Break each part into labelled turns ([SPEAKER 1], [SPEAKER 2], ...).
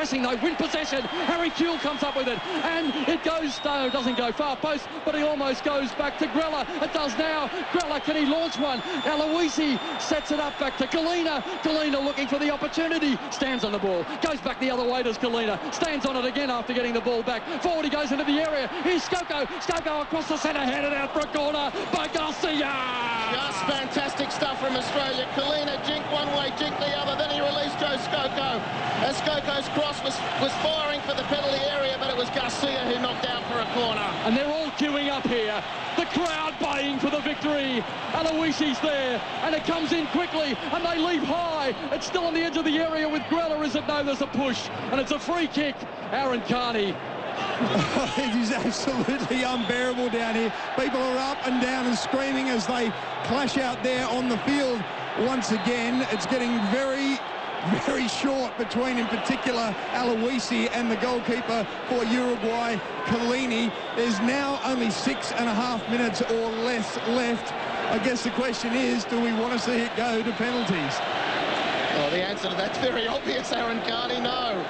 [SPEAKER 1] pressing though, win possession. Harry Kewell comes up with it, and it goes, no, doesn't go far post, but he almost goes back to Grella. It does now. Grella, can he launch one? Aloisi sets it up back to Kalina. Kalina looking for the opportunity, stands on the ball, goes back the other way to Kalina, stands on it again after getting the ball back. Forward he goes into the area. Here's Skoko. Skoko across the centre, headed out for a corner by Garcia.
[SPEAKER 2] Just fantastic stuff from Australia. Kalina jinked one way, jinked the other, then he released Joe Skoko. As Skoko's cross was firing for the penalty area, but it was Garcia who knocked out for a corner.
[SPEAKER 1] And they're all queuing up here. The crowd baying for the victory. Aloisi's there, and it comes in quickly, and they leap high. It's still on the edge of the area with Grella, is it? No, there's a push, and it's a free kick. Aaron Carney.
[SPEAKER 3] It is absolutely unbearable down here. People are up and down and screaming as they clash out there on the field. Once again, it's getting very short between, in particular, Aloisi and the goalkeeper for Uruguay, Chiellini. There's now only 6.5 minutes or less left. I guess the question is, do we want to see it go to penalties?
[SPEAKER 2] Well, the answer to that's very obvious, Aaron Carney, no.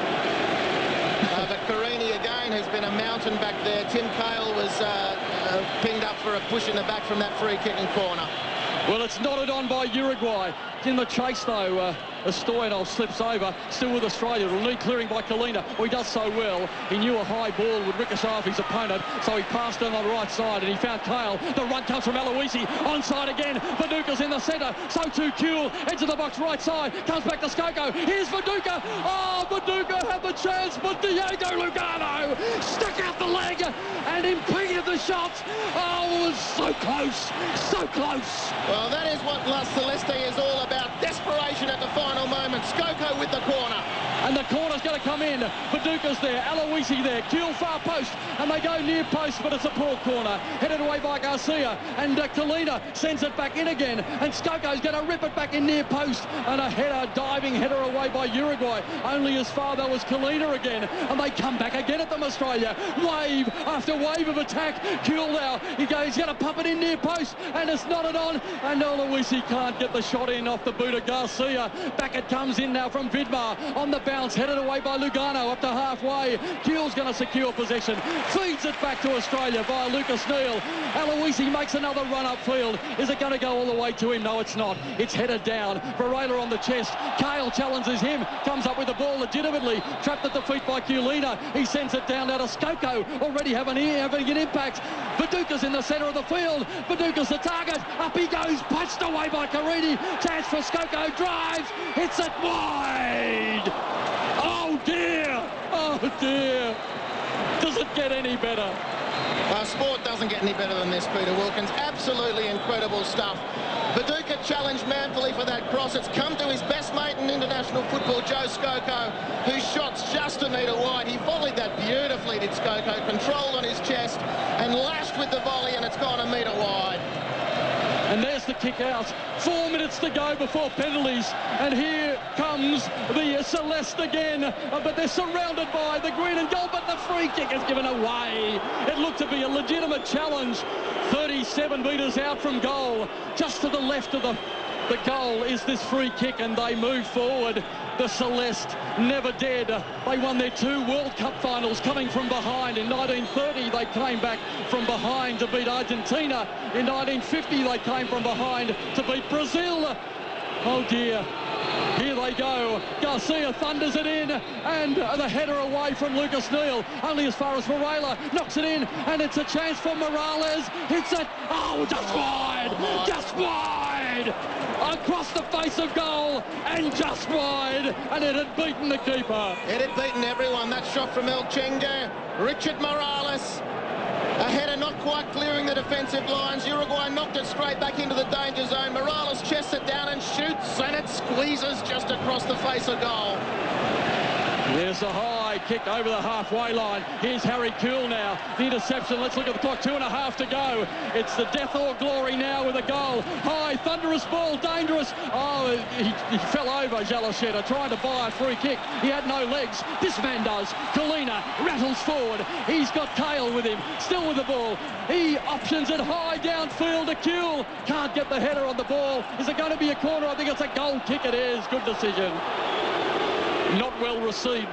[SPEAKER 2] But Carini again has been a mountain back there. Tim Cahill was pinged up for a push in the back from that free kicking corner.
[SPEAKER 1] Well, it's nodded on by Uruguay. In the chase, though, Stoyanov slips over, still with Australia. It'll need clearing by Kalina. Well, he does so well. He knew a high ball would ricochet off his opponent, so he passed on the right side, and he found Cahill. The run comes from Aloisi. Onside again. Viduka's in the centre. So too Kewell. Edge of the box, right side. Comes back to Skoko. Here's Viduka. Oh, Viduka had the chance, but Diego Lugano stuck out the leg and impeded the shot. Oh, it was so close. So close.
[SPEAKER 2] Well, that is what La Celeste is all about. Desperation at the final moment. Skoko with the corner.
[SPEAKER 1] And the corner's going to come in. Viduka's there, Aloisi there, Kewell far post, and they go near post, but it's a poor corner. Headed away by Garcia, and Kalina sends it back in again, and Skoko's going to rip it back in near post, and a header, diving header away by Uruguay. Only as far though as Kalina again, and they come back again at them, Australia. Wave after wave of attack. Kewell now, he's going to pump it in near post, and it's knotted on, and Aloisi can't get the shot in off the boot of Garcia. Back it comes in now from Vidmar, on the bounce, headed away by Lugano up to halfway. Kewell's going to secure possession, feeds it back to Australia via Lucas Neal. Aloisi makes another run upfield. Is it going to go all the way to him? No, it's not. It's headed down. Varela on the chest. Cahill challenges him, comes up with the ball legitimately, trapped at the feet by Chiellini. He sends it down now to Skoko, already having an impact. Viduka's in the centre of the field. Viduka's the target. Up he goes, punched away by Carini. Chance for Skoko, drives, hits it wide. Oh dear, oh dear. Does it get any better?
[SPEAKER 2] Sport doesn't get any better than this, Peter Wilkins. Absolutely incredible stuff. Viduka challenged manfully for that cross. It's come to his best mate in international football, Joe Skoko, whose shot's just a metre wide. He volleyed that beautifully, did Skoko, controlled on his chest and lashed with the volley, and it's gone a metre wide.
[SPEAKER 1] And there's the kick out. 4 minutes to go before penalties. And here comes the Celeste again. But they're surrounded by the green and gold. But the free kick is given away. It looked to be a legitimate challenge. 37 metres out from goal. Just to the left of the goal is this free kick, and they move forward. The Celeste never dead. They won their 2 World Cup finals coming from behind. In 1930, they came back from behind to beat Argentina. In 1950, they came from behind to beat Brazil. Oh dear. Here they go. Garcia thunders it in, and the header away from Lucas Neal. Only as far as Varela knocks it in, and it's a chance for Morales. Hits it. Oh, just wide. Just wide. Across the face of goal, and just wide. And it had beaten the keeper.
[SPEAKER 2] It had beaten everyone. That shot from El Chenga. Richard Morales. A header not quite clearing the defensive lines. Uruguay knocked it straight back into the danger zone. Morales chests it down and shoots, and it squeezes just across the face of goal.
[SPEAKER 1] There's a high kick over the halfway line. Here's Harry Kewell now. The interception. Let's look at the clock. 2.5 to go. It's the death or glory now with a goal. High, thunderous ball, dangerous. Oh, he fell over, Jalasheta, trying to buy a free kick. He had no legs. This man does. Kalina rattles forward. He's got Cahill with him, still with the ball. He options it high downfield to Kewell. Can't get the header on the ball. Is it going to be a corner? I think it's a goal kick. It is. Good decision. Not well received.